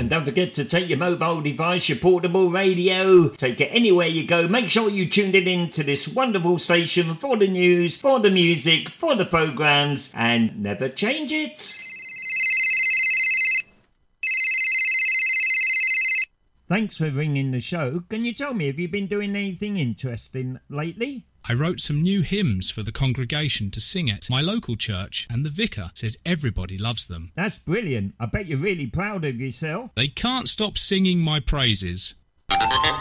And don't forget to take your mobile device, your portable radio, take it anywhere you go. Make sure you tuned it in to this wonderful station for the news, for the music, for the programmes, and never change it. Thanks for ringing the show. Can you tell me, have you been doing anything interesting lately? I wrote some new hymns for the congregation to sing at my local church, and the vicar says everybody loves them. That's brilliant. I bet you're really proud of yourself. They can't stop singing my praises.